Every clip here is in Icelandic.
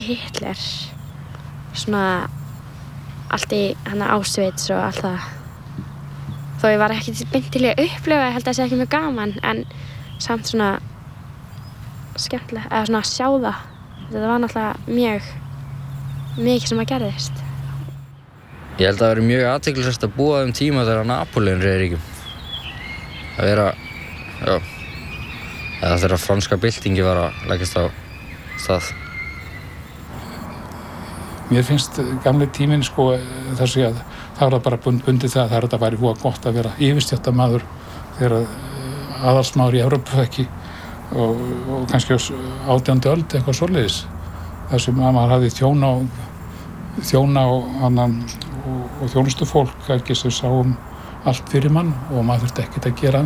Hitler, svona allt í Auschwitz og allt það. Þó ég var ekki beint til í að upplifa, ég held að það sé ekki mjög gaman, en samt svona skemmtilega, eða svona að sjá það. Þetta var náttúrulega mjög mikið sem að gerðist. Ég held að það væri mjög athyglisvert að búa tíma þegar Napóleon réð ríkjum. Að vera, eða þegar franska byltingi var að leggjast á stað. Mér finnst gamli tíminn þessi að það var bara bundið það að þetta væri voða gott að vera yfirstéttarmaður þegar aðalsmaður í Evrópufekki og kannski á 18. öld eitthvað svoleiðis. Þar sem maður hafði þjóna og þjónustufólk ekki sem sá allt fyrir mann og maður þurfti ekkert að gera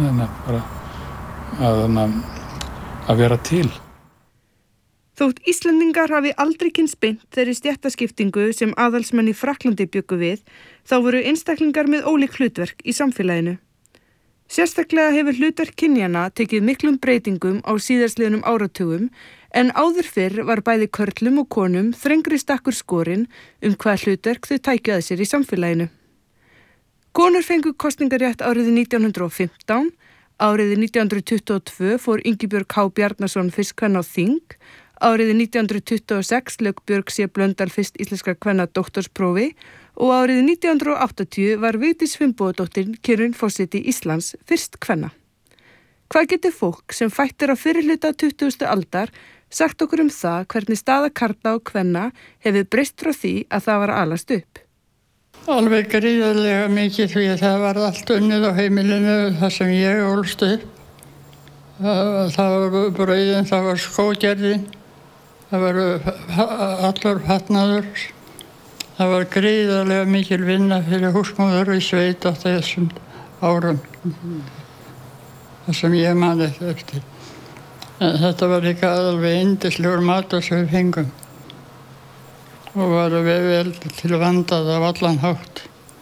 en að vera til. Þótt Íslendingar hafi aldrei kynnst beint þeirri stéttaskiptingu sem aðalsmenn í Frakklandi bjuggu við, þá voru einstaklingar með ólík hlutverk í samfélaginu. Sérstaklega hefur hlutverk kynjanna tekið miklum breytingum á síðastliðnum áratugum, en áður fyrr var bæði körlum og konum þrengri stakkur skorinn hvað hlutverk þau tækju að sér í samfélaginu. Konur fengu kosningarétt árið 1915, árið 1922 fór Ingibjörg H. Bjarnason fyrst kvenna á þing, árið 1926 lauk Björg C. Blöndal fyrst íslenskra kvenna doktorsprófi og árið 1980 var Vigdís Finnbogadóttir kjörin forseti Íslands fyrst kvenna. Hvað getur fólk sem fættir á fyrrihluta 20. aldar sagt okkur það hvernig staða karla og kvenna hefur breyst frá því að það var að alast upp? Alveg gríðarlega mikið því að það var allt unnið á heimilinu þar sem ég ólst upp. Það var brauðin, það var skógerðin, það var allur fatnaður. Það var gríðarlega mikil vinna fyrir húsmóður í sveit á þessum árum. Það sem ég man eftir. En þetta var líka alveg yndislegur matur sem við fengum. Og var vel til vandað af allan hátt.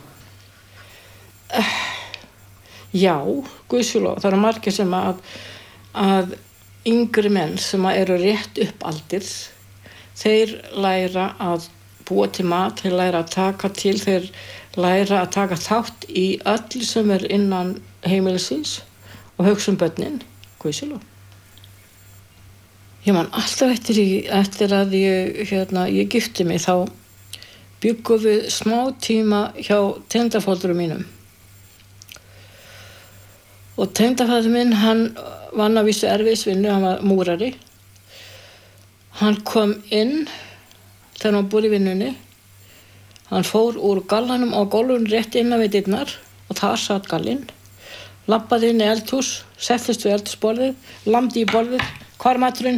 Já, guðsjálf, það eru margir sem að yngri menn sem eru rétt upp aldir, þeir læra að búa til mat, þeir læra að taka til, þeir læra að taka þátt í öllu sem innan heimilisins og hugsa börnin, guðsjálf. Ég man alltaf eftir að ég gifti mig, þá byggum við smá tíma hjá tengdafóldrum mínum. Og tengdafóldrum minn, hann vann að vísu erfiðisvinnu, hann var múrari. Hann kom inn þegar hann búið í vinnunni. Hann fór úr gallanum á gólfinu rétt innan við dyrnar og þar satt gallinn. Labbaði inn í eldhús, settist við eldhúsborðið, lamdi í borðið. Hvar maturinn?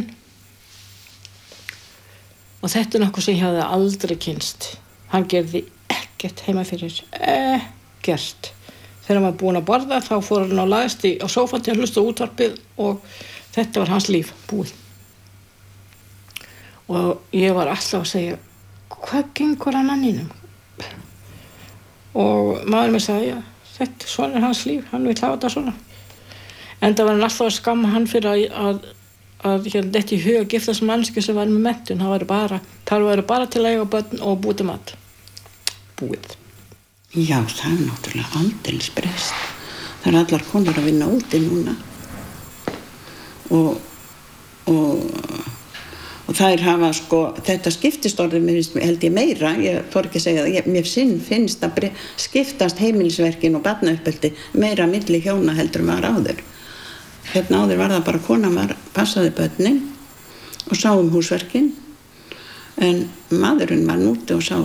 Og þetta nokkuð sem ég hafði aldrei kynnst. Hann gerði ekkert heima fyrir, ekkert. Þegar hann var búinn að borða, þá fór hann á lagast á sófann til að hlusta á útvarpið og þetta var hans líf, búið. Og ég var alltaf að segja, hvað gengur hann annínum? Og maður mér sagði, þetta svona hans líf, hann vill hafa þetta svona. En það var hann alltaf að skamma hann fyrir að þetta í hug að giftast mannsku sem var með menntun, það væri bara til að eiga börn og búið til mat. Búið. Já, það er náttúrulega aldeilis breyst. Það eru allar konur að vinna úti núna. Og þær hafa þetta skiptist orðið, held ég meira, ég þori ekki að segja það, mér finnst að skiptast heimilisverkin og barnauppeldi meira milli hjóna heldur var áður. Hérna áður var það bara kona passaði börnin og sá húsverkin, en maðurinn var núti og sá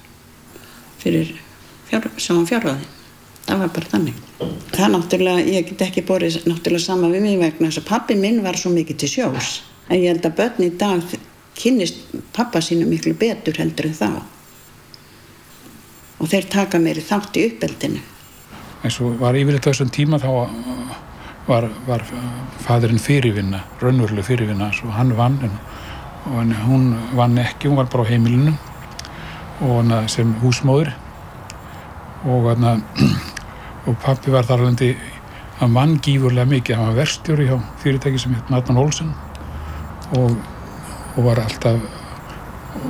fjárráðin. Það var bara þannig. Það náttúrulega, ég get ekki borið náttúrulega sama við mig vegna þess að pabbi minn var svo mikið til sjós. En ég held að börn í dag kynnist pappa sínu miklu betur heldur en þá. Og þeir taka meiri þátt í uppeldinu. En svo var yfirleitt á þessum tíma þá var faðirinn fyrirvinna, raunveruleg fyrirvinna, svo hann vann en hún vann ekki, hún var bara á heimilinu og sem húsmóðir og pabbi var þar alveg, hann vann gífurlega mikið, hann var verkstjóri hjá fyrirtæki sem heit Nathan Olsen og var alltaf